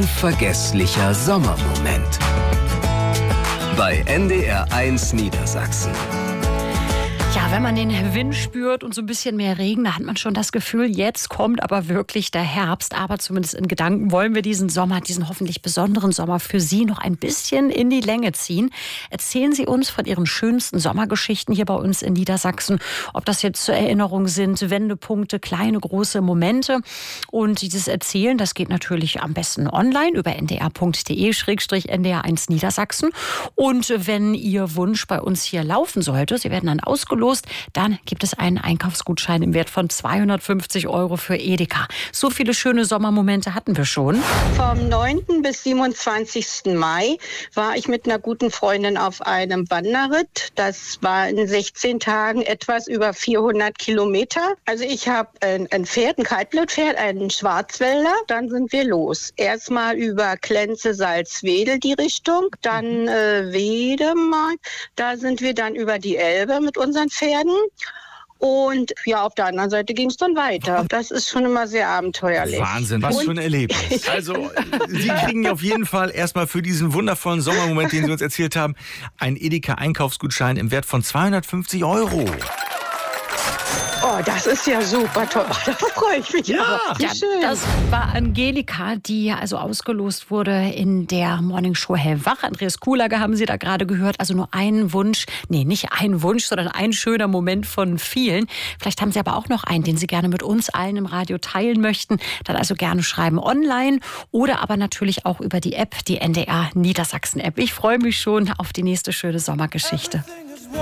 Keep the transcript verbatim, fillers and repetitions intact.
unvergesslicher Sommermoment. Bei N D R eins Niedersachsen. Ja, wenn man den Wind spürt und so ein bisschen mehr Regen, da hat man schon das Gefühl, jetzt kommt aber wirklich der Herbst. Aber zumindest in Gedanken wollen wir diesen Sommer, diesen hoffentlich besonderen Sommer für Sie noch ein bisschen in die Länge ziehen. Erzählen Sie uns von Ihren schönsten Sommergeschichten hier bei uns in Niedersachsen. Ob das jetzt zur Erinnerung sind, Wendepunkte, kleine, große Momente. Und dieses Erzählen, das geht natürlich am besten online über n d r punkt d e schrägstrich n d r eins Niedersachsen. Und wenn Ihr Wunsch bei uns hier laufen sollte, Sie werden dann ausgelost, dann gibt es einen Einkaufsgutschein im Wert von zweihundertfünfzig Euro für Edeka. So viele schöne Sommermomente hatten wir schon. Vom neunten bis siebenundzwanzigsten Mai war ich mit einer guten Freundin auf einem Wanderritt. Das war in sechzehn Tagen etwas über vierhundert Kilometer. Also ich habe ein, ein Pferd, ein Kaltblutpferd, einen Schwarzwälder. Dann sind wir los. Erstmal über Klenze, Salzwedel die Richtung. Dann äh, Wedemark. Da sind wir dann über die Elbe mit unseren Pferden. Und ja, auf der anderen Seite ging es dann weiter. Das ist schon immer sehr abenteuerlich. Wahnsinn, was für ein Erlebnis. Also, Sie kriegen auf jeden Fall erstmal für diesen wundervollen Sommermoment, den Sie uns erzählt haben, einen Edeka-Einkaufsgutschein im Wert von zweihundertfünfzig Euro. Oh, das ist ja super toll. Oh, da freue ich mich. Ja, Ja, das war Angelika, die also ausgelost wurde in der Morningshow Hellwach. Andreas Kuhlager haben Sie da gerade gehört. Also nur einen Wunsch, nee, nicht ein Wunsch, sondern ein schöner Moment von vielen. Vielleicht haben Sie aber auch noch einen, den Sie gerne mit uns allen im Radio teilen möchten. Dann also gerne schreiben online oder aber natürlich auch über die App, die N D R Niedersachsen App. Ich freue mich schon auf die nächste schöne Sommergeschichte.